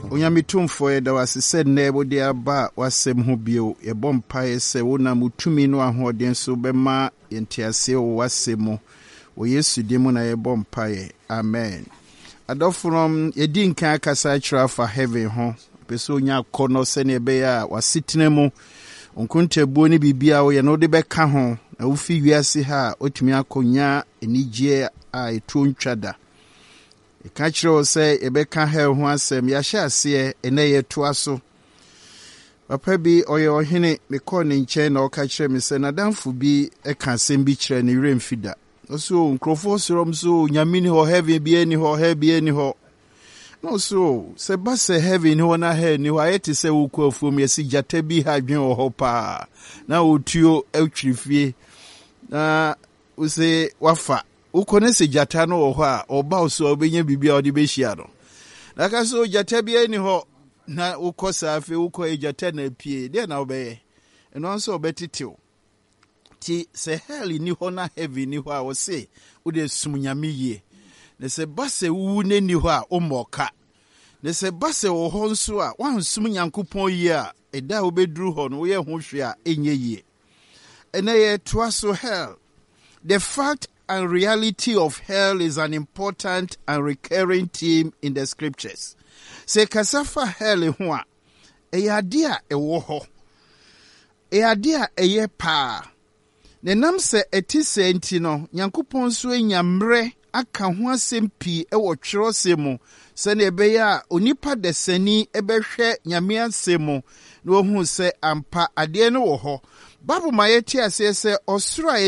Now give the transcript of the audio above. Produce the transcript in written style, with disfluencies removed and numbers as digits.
Onyamitumfo da wasese nebo de aba wasem ho bio ye bompae se wona mutumi no ahoden so bema entiase wo wasemo wo Yesu dimu na ye bompae. Amen. Adofrom yedi nkan akasa kira fa heaven ho peso nya kono se ne be ya wasitene mu onkunte buo ni bibia wo ye no de beka ho na wo fi wiase ha otumi akonya enigye a etu ntwada. Ikachiro say ebeka hell ho asem ya hye ase ene yeto aso. Papa bi oye ohene me call ne nche na okachire me se nadamfo bi eka asem bi kire ne remfida. Oso nkrofo sorom so nyamini ho heaven bi eni ho he bi eni ho. No so se ba se heaven ho na he ni ho ayete se wo ku afuom yesi jata bi ha dwen ho pa. Na otuo atwirifie. Na use wafa ukone se jata no ho a oba oso obenye bibia odi behia no na ka so jata bia ni ho na ukosa afi uko ejata na pie de na obeye eno nso obetitew ti se hell ni ho na heaven ni ho a wo se wo de sumnyame yie ne se base wu ne ni ho a omoka ne se base wo ho nso a wan sum nyankopon yie a eda obeduru ho no wo ye ho hwe a enye yie ene ye toaso hell. The fact and reality of hell is an important and recurring theme in the scriptures. Se kasafa hell ho a eyade a ewo ho. Eyade a eye pa. Ne nam se etise enti no Nyankopon so enyamre aka ho asem pi ewo twerose mu se ne ebeya onipa desani ebehwe nyame asemu no hu se ampa ade no wo ho. Babu mayeti asese osura